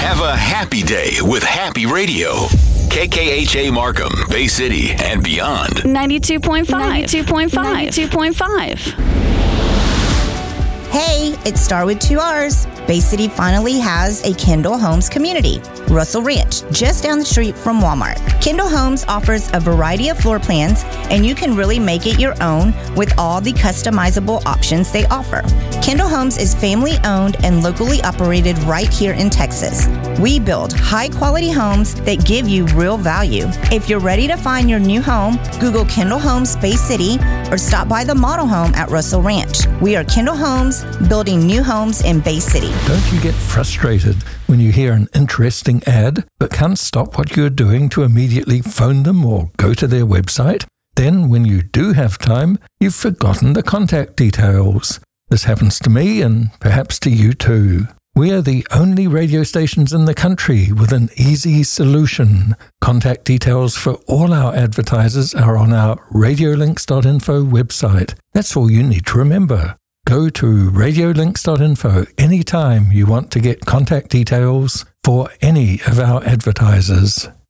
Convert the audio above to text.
Have a happy day with Happy Radio. KKHA Markham, Bay City, and beyond. 92.5. 92.5. 92.5. Hey, it's Star with 2 R's. Bay City finally has a Kendall Homes community, Russell Ranch, just down the street from Walmart. Kendall Homes offers a variety of floor plans, and you can really make it your own with all the customizable options they offer. Kendall Homes is family-owned and locally operated right here in Texas. We build high-quality homes that give you real value. If you're ready to find your new home, Google Kendall Homes Bay City or stop by the model home at Russell Ranch. We are Kendall Homes, building new homes in Bay City. Don't you get frustrated when you hear an interesting ad but can't stop what you're doing to immediately phone them or go to their website? Then, when you do have time, you've forgotten the contact details. This happens to me and perhaps to you too. We are the only radio stations in the country with an easy solution. Contact details for all our advertisers are on our radiolinks.info website. That's all you need to remember. Go to radiolinks.info anytime you want to get contact details for any of our advertisers.